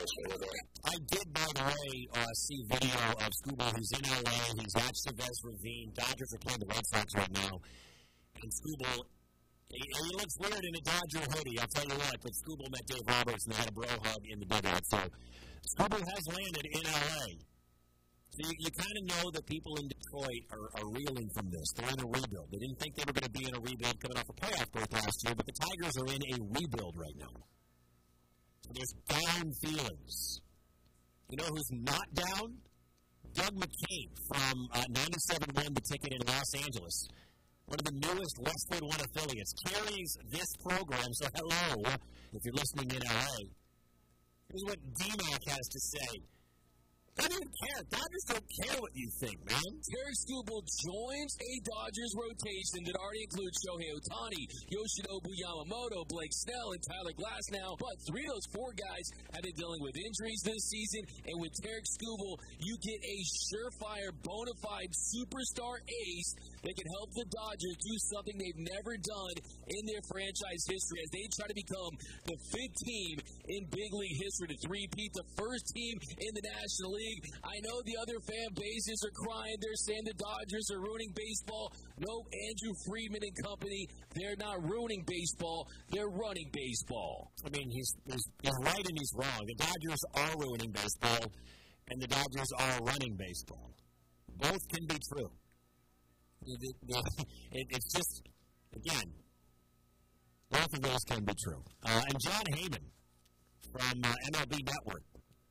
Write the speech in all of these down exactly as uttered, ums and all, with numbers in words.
I did, by the way, uh, see video of Scooble. He's in L A. He's at Chavez Ravine. Dodgers are playing the Red Sox right now. And Scooble, he, he looks weird in a Dodger hoodie, I'll tell you what. But Scooble met Dave Roberts and they had a bro hug in the dugout. So Scooble has landed in L A. So you, you kind of know that people in Detroit are, are reeling from this. They're in a rebuild. They didn't think they were going to be in a rebuild coming off a playoff berth last year, but the Tigers are in a rebuild right now. So there's down feelings. You know who's not down? Doug McCain from uh, ninety-seven one The Ticket in Los Angeles. One of the newest Westwood One affiliates. Carries this program, so hello, if you're listening in L A. Here's what D-Mac has to say. I don't even care. Dodgers don't care what you think, man. Terry Scooble joins a Dodgers rotation that already includes Shohei Ohtani, Yoshinobu Yamamoto, Blake Snell, and Tyler Glasnow. But three of those four guys have been dealing with injuries this season. And with Terry Scooble, you get a surefire, bona fide superstar ace that can help the Dodgers do something they've never done in their franchise history as they try to become the fifth team in big league history to three-peat, the first team in the National League. I know the other fan bases are crying. They're saying the Dodgers are ruining baseball. Nope, Andrew Friedman and company, they're not ruining baseball. They're running baseball. I mean, he's, he's, he's right and he's wrong. The Dodgers are ruining baseball, and the Dodgers are running baseball. Both can be true. It, it, it, it's just, again, both of those can be true. Uh, and John Heyman from uh, M L B Network,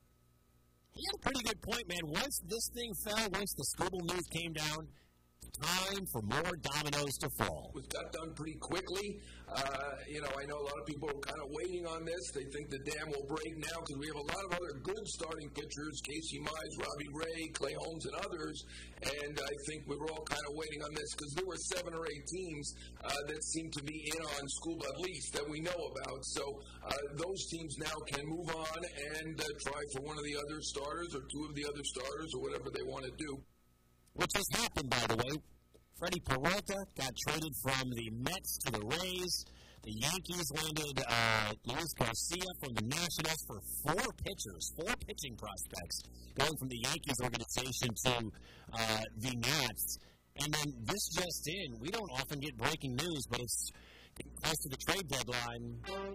he had a pretty good point, man. Once this thing fell, once the Scooble news came down, time for more dominoes to fall. It got done pretty quickly. Uh, you know, I know a lot of people are kind of waiting on this. They think the dam will break now because we have a lot of other good starting pitchers, Casey Mize, Robbie Ray, Clay Holmes, and others. And I think we were all kind of waiting on this because there were seven or eight teams uh, that seem to be in on Scooble at least that we know about. So uh, those teams now can move on and uh, try for one of the other starters or two of the other starters or whatever they want to do. Which has happened, by the way. Freddie Peralta got traded from the Mets to the Rays. The Yankees landed uh, Luis Garcia from the Nationals for four pitchers, four pitching prospects, going from the Yankees organization to uh, the Nats. And then this just in, we don't often get breaking news, but it's close to the trade deadline.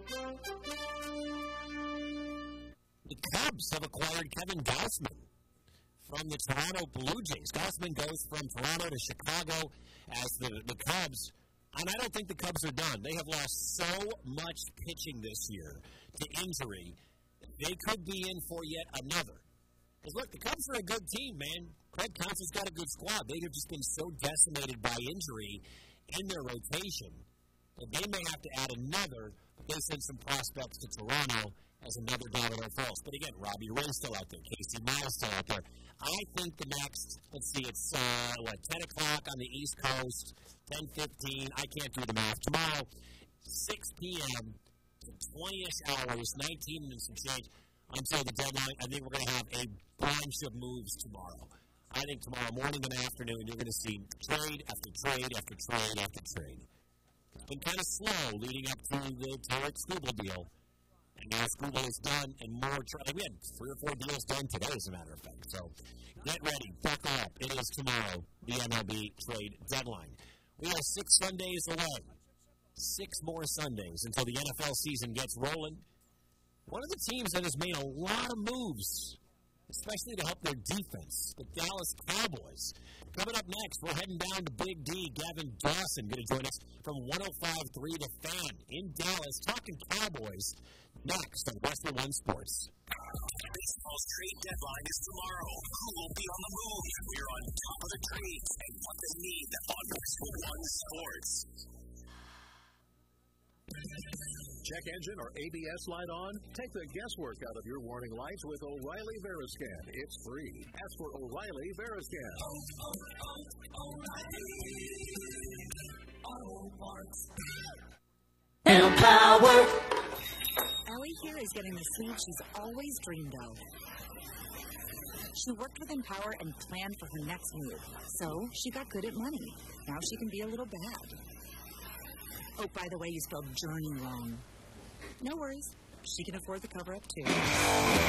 The Cubs have acquired Kevin Gausman from the Toronto Blue Jays. Gausman goes from Toronto to Chicago as the, the Cubs. And I don't think the Cubs are done. They have lost so much pitching this year to injury. They could be in for yet another. Because, look, the Cubs are a good team, man. Craig Counsell's got a good squad. They have just been so decimated by injury in their rotation that they may have to add another, but they send some prospects to Toronto as another domino falls. But again, Robbie Ray's still out there. Casey Mize still out there. I think the next, let's see, it's, uh, what, ten o'clock on the East Coast, ten fifteen. I can't do the math. Tomorrow, six p.m., twenty-ish hours, nineteen and some change until the deadline. I think we're going to have a bunch of moves tomorrow. I think tomorrow morning and afternoon, you're going to see trade after trade after trade after trade. It's been kind of slow leading up to the Tarek Scooble deal. And now Scooble is done, and more. Tra- like we had three or four deals done today, as a matter of fact. So get ready, buckle up. It is tomorrow, the M L B trade deadline. We are six Sundays away. Six more Sundays until the N F L season gets rolling. One of the teams that has made a lot of moves, especially to help their defense, the Dallas Cowboys. Coming up next, we're heading down to Big D. Gavin Dawson going to join us from one oh five point three The Fan in Dallas, talking Cowboys next on Westwood One Sports. Baseball's trade deadline is tomorrow. Who will be on the move? We're on top of the trades and what they need on Westwood One Sports. Check engine or A B S light on? Take the guesswork out of your warning lights with O'Reilly Veriscan. It's free. Ask for O'Reilly Veriscan. Oh, oh, oh, O'Reilly Auto Parts. And power. Allie here is getting the sleep she's always dreamed of. She worked with Empower and planned for her next move. So she got good at money. Now she can be a little bad. Oh, by the way, you spelled journey wrong. No worries. She can afford the cover-up, too.